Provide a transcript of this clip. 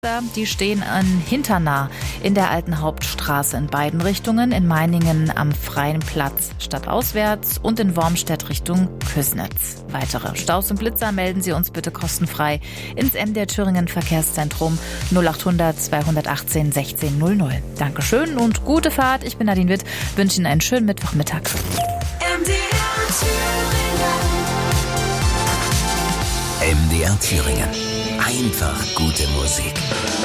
Die stehen in Hinternah in der alten Hauptstraße in beiden Richtungen, in Meiningen am Freien Platz stadtauswärts und in Wormstedt Richtung Kösnitz. Weitere Staus und Blitzer melden Sie uns bitte kostenfrei ins MDR Thüringen Verkehrszentrum 0800 218 1600. Dankeschön und gute Fahrt. Ich bin Nadine Witt, wünsche Ihnen einen schönen Mittwochmittag. MDR Thüringen. Einfach gute Musik.